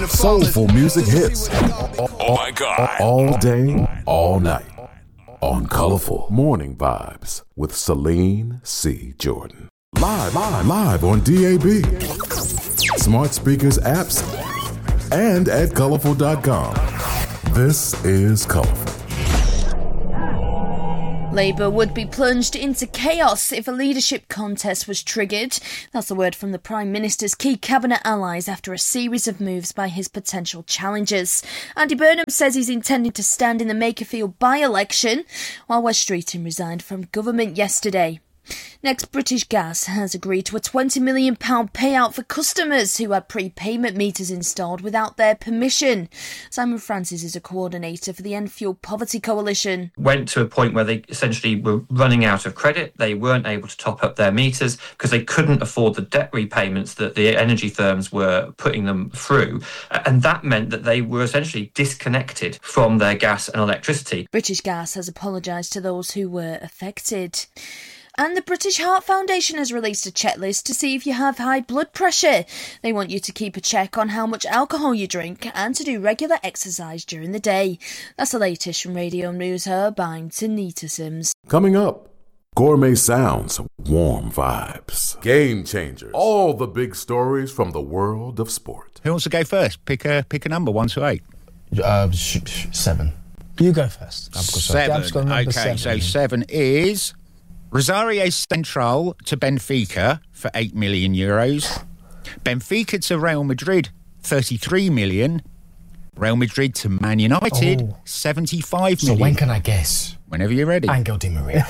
Soulful music hits. Oh my God. All day, all night. On Colorful Morning Vibes with Celine C. Jordan. Live on DAB. Smart speakers, apps, and at colorful.com. This is Colorful. Labour would be plunged into chaos if a leadership contest was triggered. That's the word from the Prime Minister's key cabinet allies after a series of moves by his potential challengers. Andy Burnham says he's intending to stand in the Makerfield by-election, while Wes Streeting resigned from government yesterday. Next, British Gas has agreed to a £20 million payout for customers who had prepayment meters installed without their permission. Simon Francis is a coordinator for the End Fuel Poverty Coalition. Went to a point where they essentially were running out of credit. They weren't able to top up their meters because they couldn't afford the debt repayments that the energy firms were putting them through. And that meant that they were essentially disconnected from their gas and electricity. British Gas has apologised to those who were affected. And the British Heart Foundation has released a checklist to see if you have high blood pressure. They want you to keep a check on how much alcohol you drink and to do regular exercise during the day. That's the latest from Radio News Hub. I'm Tanita Sims. Coming up, gourmet sounds, warm vibes, game changers, all the big stories from the world of sport. Who wants to go first? Pick a number, 1 to 8. 7. You go first. 7. Okay, so 7 is Rosario Central to Benfica for €8 million. Benfica to Real Madrid, 33 million. Real Madrid to Man United, 75 million. So when can I guess? Whenever you're ready. Angel Di Maria.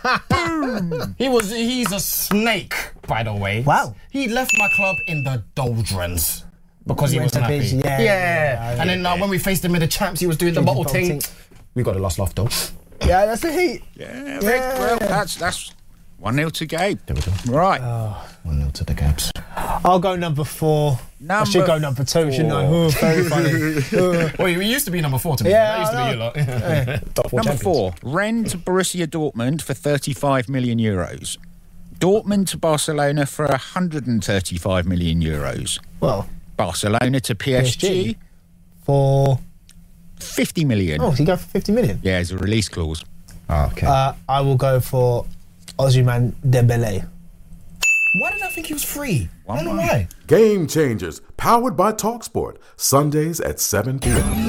He's a snake, by the way. Wow. He left my club in the doldrums because he Went wasn't to happy. pitch, yeah. And then when we faced him in the champs, he was doing the bottle thing. We got the last laugh though. Yeah, that's the heat. Yeah, well, that's 1-0 to Gabe. There we go. Right. 1-0 to the Gabs. I'll go number 4. I should go number 2, shouldn't I? Oh, very funny. Well, we used to be number 4 to me. Yeah, that used to be you lot. Number 4, Rennes to Borussia Dortmund for €35 million. Dortmund to Barcelona for €135 million. Well, Barcelona to PSG for $50 million. Oh, so you go for 50 million? Yeah, it's a release clause. Oh, okay. I will go for Ousmane Dembélé. Why did I think he was free? I don't know why. Game Changers, powered by TalkSport, Sundays at 7 p.m.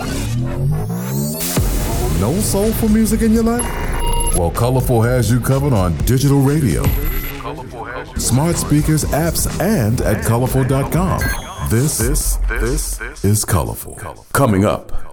No soulful music in your life? Well, Colorful has you covered on digital radio, smart speakers, apps, and at colorful.com. This is Colorful. Coming up,